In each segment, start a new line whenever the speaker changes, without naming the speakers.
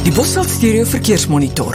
Die Bosveld Stereo Verkeersmonitor.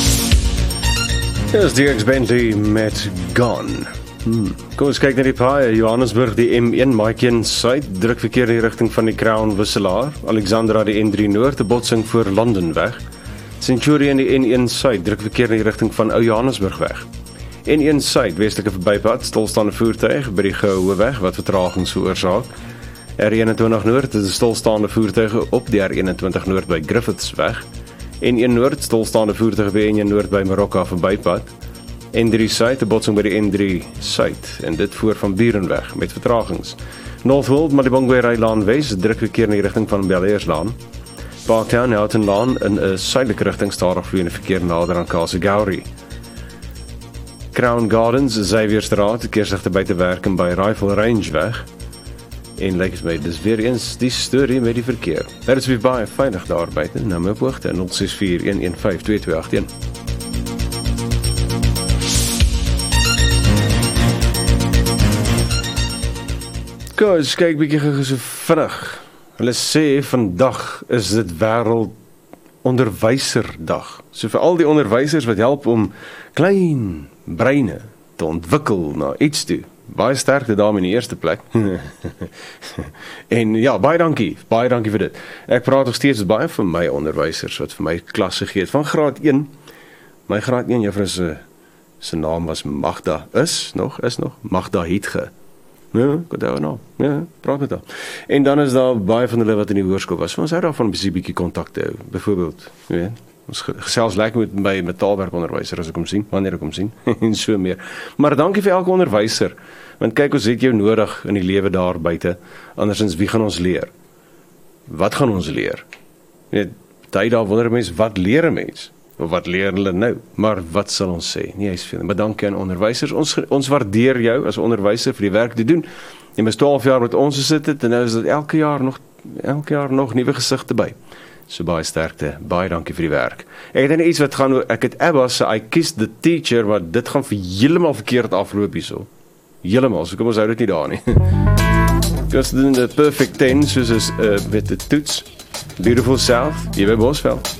Dis DX Bentley met Gone. Kom ons kyk na die paaie. Johannesburg, die M1 Maikien Suid, druk verkeer in die rigting van die Crown Wisselaar. Alexandra, die N3 Noord, 'n botsing voor Londenweg. Centurion, die N1 Suid, druk verkeer in die rigting van Ou Johannesburgweg. N1 Suid, westelike verbypad, stilstaande voertuig by die Hoëweg wat vertragings veroorsaak. R21 Noord, is 'n stilstaande voertuig op die R21 Noord by Griffithsweg. N1 Noord, stilstaande voertuig by N1 Noord by Marokka verbypad. N3 Suid, 'n botsing by die N3 Suid, en dit voor van Burenweg met vertragings. Northwold, Malibongwe Rylaan Wes, druk verkeer in die rigting van Bellairslaan. Parktown, Houghtonlaan in 'n suidelike rigting stadig vloeiende verkeer nader aan Kasegauri. Crown Gardens, Xavierstraat, keersligte buite werking by Rifle Range weg. En lyk het my, dis weer eens die storie met die verkeer. Dit is weer baie veilig daar buite, nou my op hoogte 0641152281. Kom, kyk bietjie gou so vinnig. Hulle sê vandag is dit wêreld onderwyserdag. So vir al die onderwysers wat help om klein breine te ontwikkel na iets toe. Baie sterkte daarmee in die eerste plek. En ja, baie dankie vir dit. Ek praat nog steeds baie van my onderwysers wat vir my klas gegee het van graad 1. My graad 1 juffrou se naam was Magda, is nog Magda Hietge. Ja, goed daar nou. Ja, praat met haar. En dan is daar baie van hulle wat in die hoërskool was. Ons hou daarvan 'n bietjie kontak te hou. Byvoorbeeld, jy weet, ons gesels lekker met my taalwerkonderwyser as ek hom sien, wanneer ek hom sien en so meer. Maar dankie vir elke onderwyser. Want kyk, ons het jou nodig in die lewe daar buite. Andersins, wie gaan ons leer? Wat gaan ons leer? Jy weet, tyd daar wonder mense, wat leer 'n mens? Of wat leer hulle nou? Maar wat sal ons sê? Nie eens veel. Maar dankie aan onderwysers. Ons waardeer jou as onderwyser vir die werk te doen. Jy moes 12 jaar met ons gesit het en nou is dit elke jaar nog nuwe gesigte by. So baie sterkte. Baie dankie vir die werk. Ek het net iets wat gaan, ek het Abba se I Kissed the Teacher, maar dit gaan vir heeltemal verkeerd afloop hierso. Heeltemal. So kom ons hou dit nie daar nie. Dis in the perfect 10 soos is met die toets. Beautiful South, hier by Bosveld.